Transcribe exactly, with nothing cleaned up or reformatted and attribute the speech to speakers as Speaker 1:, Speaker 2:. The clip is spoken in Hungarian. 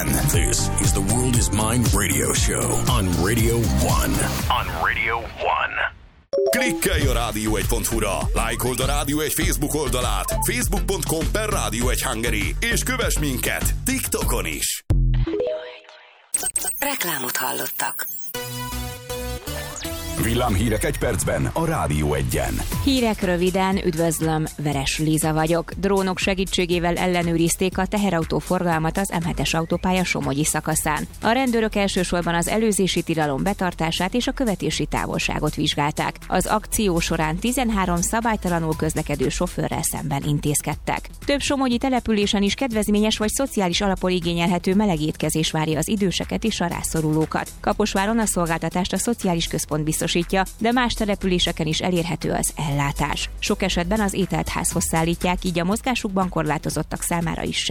Speaker 1: This is the World is Mine radio show on Radio One. On Radio One.
Speaker 2: Klikkelj a rádió egy pont hu-ra, lájkold a Rádió egy Facebook oldalát, facebook pont com per Rádió egy Hungary, és kövess minket TikTokon is.
Speaker 3: Reklámot hallottak.
Speaker 2: Villámhírek egy percben a Rádió egyen.
Speaker 4: Hírek röviden, üdvözlöm, Veres Liza vagyok. Drónok segítségével ellenőrizték a teherautóforgalmat az em hetes autópálya somogyi szakaszán. A rendőrök elsősorban az előzési tilalom betartását és a követési távolságot vizsgálták. Az akció során tizenhárom szabálytalanul közlekedő sofőrrel szemben intézkedtek. Több somogyi településen is kedvezményes vagy szociális alapon igényelhető meleg étkezés várja az időseket és a rászorulókat. Kaposváron a szolgáltatást a szociális központ biztosítja, de más településeken is elérhető az ellátás. Sok esetben az ételt házhoz szállítják, így a mozgásukban korlátozottak számára is